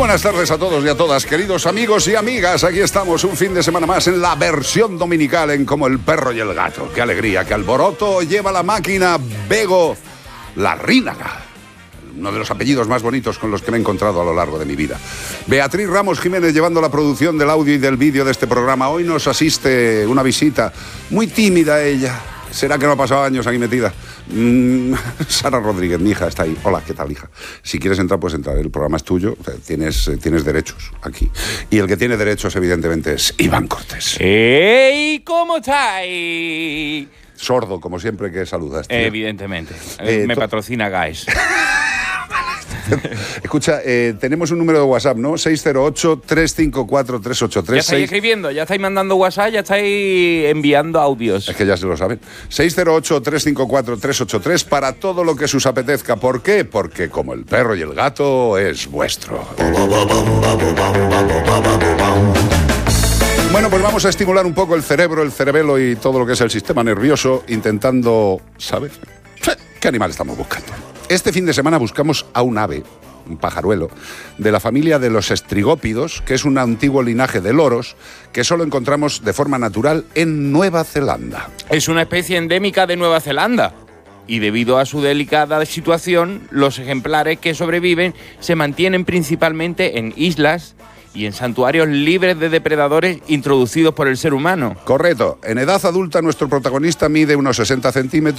buenas tardes a todos y a todas, queridos amigos y amigas. Aquí estamos un fin de semana más en la versión dominical en Como el perro y el gato. ¡Qué alegría! ¡Qué alboroto lleva la máquina Bego Larrínaga! Uno de los apellidos más bonitos con los que me he encontrado a lo largo de mi vida. Beatriz Ramos Jiménez llevando la producción del audio y del vídeo de este programa. Hoy nos asiste una visita muy tímida ella. ¿Será que no ha pasado años aquí metida? Sara Rodríguez, mi hija, está ahí. Hola, ¿qué tal, hija? Si quieres entrar, puedes entrar. El programa es tuyo, tienes derechos aquí. Y el que tiene derechos, evidentemente, es Iván Cortés. ¡Ey! ¿Cómo estáis? Sordo, como siempre que saludas, tío. Evidentemente. Me patrocina Gaes. Escucha, tenemos un número de WhatsApp, ¿no? 608-354-383. Ya estáis escribiendo, ya estáis mandando WhatsApp, ya estáis enviando audios. Es que ya se lo saben. 608-354-383 para todo lo que sus apetezca. ¿Por qué? Porque como el perro y el gato es vuestro. Bueno, pues vamos a estimular un poco el cerebro, el cerebelo y todo lo que es el sistema nervioso, intentando saber qué animal estamos buscando. Este fin de semana buscamos a un ave, un pajaruelo, de la familia de los estrigópidos, que es un antiguo linaje de loros que solo encontramos de forma natural en Nueva Zelanda. Es una especie endémica de Nueva Zelanda. Y debido a su delicada situación, los ejemplares que sobreviven se mantienen principalmente en islas y en santuarios libres de depredadores introducidos por el ser humano. Correcto. En edad adulta, nuestro protagonista mide unos 60 centímetros.